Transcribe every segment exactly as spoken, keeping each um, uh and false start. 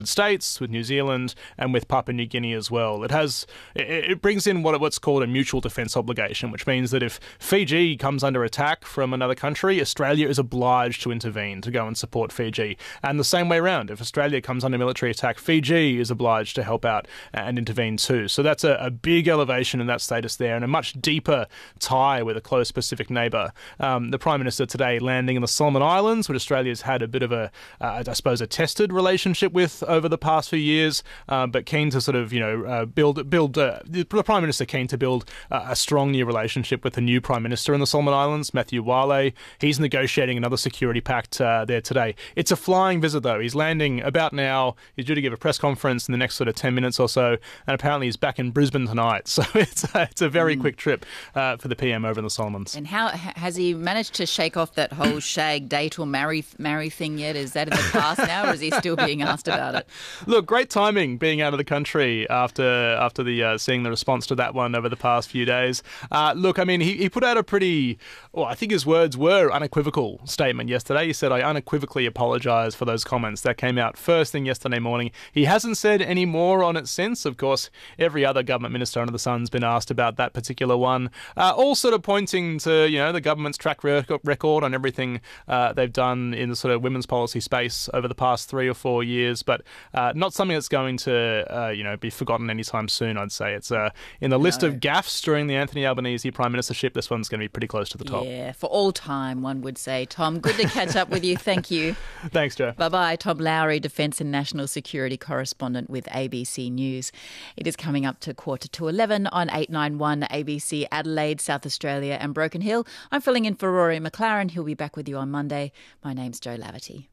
States, with New Zealand, and with Papua New Guinea as well. It has it, it brings in what what's called a mutual defence obligation, which means that if Fiji comes under attack from another country, Australia is obliged to intervene to go and support Fiji. And the same way around, if Australia comes under military attack, Fiji is obliged to help out and intervene too. So that's a, a big elevation in that status there, and a much deeper tie with a close Pacific neighbour. Um, the Prime Minister today landing in the Solomon Islands, which Australia's had a bit of a, uh, I suppose, a tested relationship with over the past few years, uh, but keen to sort of, you know, uh, build, build uh, the Prime Minister keen to build uh, a strong new relationship with the new Prime Minister in the Solomon Islands, Matthew Wale. He's negotiating another security pact uh, there today. It's a flying visit, though. He's landing about now. He's due to give a press conference in the next sort of ten minutes or so, and apparently he's back in Brisbane tonight. So it's a, it's a very mm. quick trip uh, for the P M over in the Solomons. And how has he managed to shake off that whole shag, date or marry marry thing yet? Is that in the past now, or is he still being asked about it? Look, great timing being out of the country after after the uh, seeing the response to that one over the past few days. Uh, look, I mean, he, he put out a pretty, well, I think his words were unequivocal statement yesterday. He said, I unequivocally apologise for those comments. That came out first thing yesterday morning. He hasn't said any more on it since. Of course, every other government minister under the sun's been asked about that particular one. Uh, all sort of pointing to, you know, the government's track record on everything uh, they've done in the sort of women's policy space over the past three or four years. But Uh, not something that's going to, uh, you know, be forgotten anytime soon, I'd say. It's uh, in the list no. of gaffes during the Anthony Albanese Prime Ministership. This one's going to be pretty close to the top. Yeah, for all time, one would say. Tom, good to catch up with you. Thank you. Thanks, Joe. Bye-bye. Tom Lowry, Defence and National Security Correspondent with A B C News. It is coming up to quarter to eleven on eight ninety-one A B C Adelaide, South Australia and Broken Hill. I'm filling in for Rory McLaren. He'll be back with you on Monday. My name's Jo Laverty.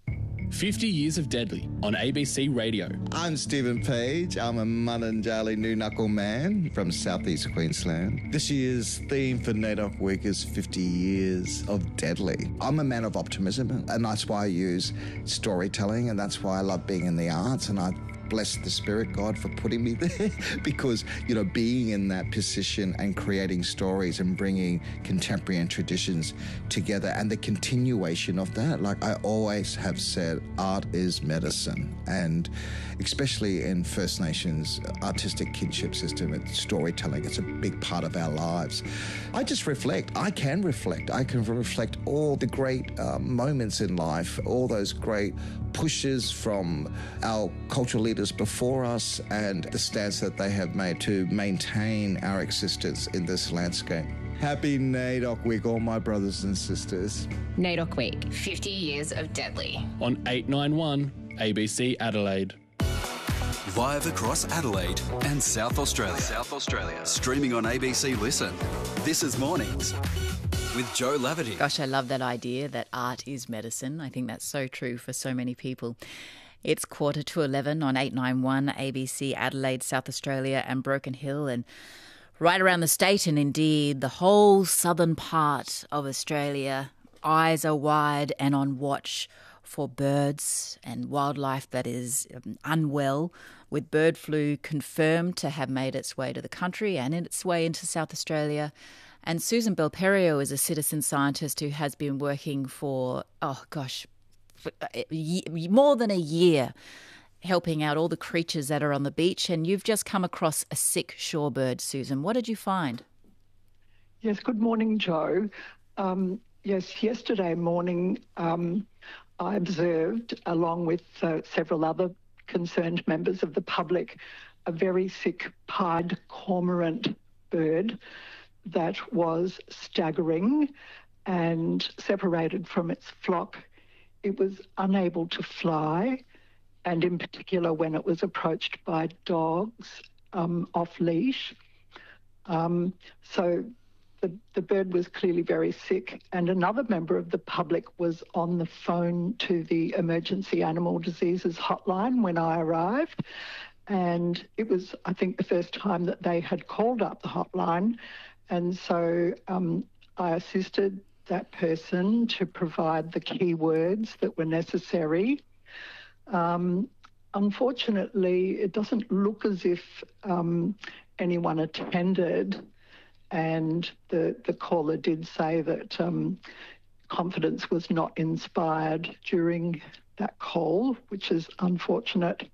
fifty years of Deadly on A B C Radio. I'm Stephen Page. I'm a Mununjali New Knuckle man from southeast Queensland. This year's theme for NAIDOC Week is fifty years of Deadly. I'm a man of optimism, and that's why I use storytelling, and that's why I love being in the arts, and I bless the Spirit God for putting me there because, you know, being in that position and creating stories and bringing contemporary and traditions together and the continuation of that. Like I always have said, art is medicine, and especially in First Nations artistic kinship system, it's storytelling. It's a big part of our lives. I just reflect. I can reflect. I can reflect all the great uh, moments in life, all those great pushes from our cultural leaders before us and the stance that they have made to maintain our existence in this landscape. Happy NAIDOC Week, all my brothers and sisters. NAIDOC Week, fifty years of Deadly. On eight ninety-one A B C Adelaide. Live across Adelaide and South Australia. South Australia. Streaming on A B C Listen. This is Mornings with Jo Laverty. Gosh, I love that idea that art is medicine. I think that's so true for so many people. It's quarter to eleven on eight ninety-one A B C Adelaide, South Australia and Broken Hill, and right around the state and indeed the whole southern part of Australia. Eyes are wide and on watch for birds and wildlife that is unwell, with bird flu confirmed to have made its way to the country and its way into South Australia. And Susan Belperio is a citizen scientist who has been working for, oh gosh, for more than a year, helping out all the creatures that are on the beach. And you've just come across a sick shorebird, Susan. What did you find? Yes, good morning, Jo. Um, yes, yesterday morning um, I observed, along with uh, several other concerned members of the public, a very sick pied cormorant bird that was staggering and separated from its flock. It was unable to fly, and in particular when it was approached by dogs um, off leash. Um, so the, the bird was clearly very sick, and another member of the public was on the phone to the Emergency Animal Diseases hotline when I arrived. And it was, I think, the first time that they had called up the hotline. And so um, I assisted that person to provide the key words that were necessary. Um, unfortunately, it doesn't look as if um, anyone attended, and the, the caller did say that um, confidence was not inspired during that call, which is unfortunate.